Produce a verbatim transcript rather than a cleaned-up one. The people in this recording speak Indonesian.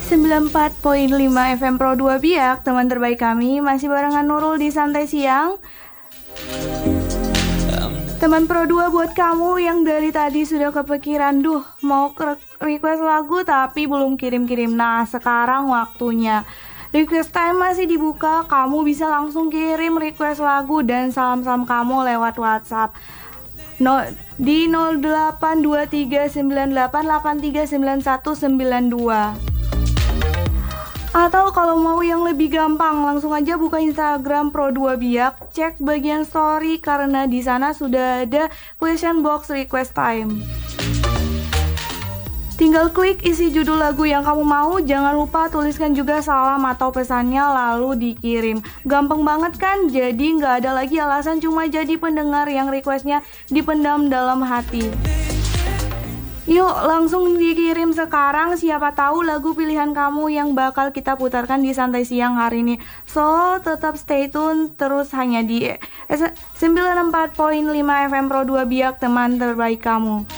sembilan puluh empat koma lima F M Pro dua Biak, teman terbaik kami, masih barengan Nurul di Santai Siang. Teman Pro dua buat kamu yang dari tadi sudah kepikiran, duh mau request lagu tapi belum kirim-kirim. Nah sekarang waktunya. Request time masih dibuka, kamu bisa langsung kirim request lagu dan salam-salam kamu lewat WhatsApp no, di nol delapan dua tiga sembilan delapan delapan tiga sembilan satu sembilan dua. Atau kalau mau yang lebih gampang, langsung aja buka Instagram Pro dua Biak, cek bagian story karena di sana sudah ada question box request time. Tinggal klik isi judul lagu yang kamu mau, jangan lupa tuliskan juga salam atau pesannya lalu dikirim. Gampang banget kan? Jadi nggak ada lagi alasan cuma jadi pendengar yang requestnya dipendam dalam hati. Yuk langsung dikirim sekarang, siapa tahu lagu pilihan kamu yang bakal kita putarkan di Santai Siang hari ini. So tetap stay tune terus hanya di sembilan puluh empat koma lima F M Pro dua Biak, teman terbaik kamu.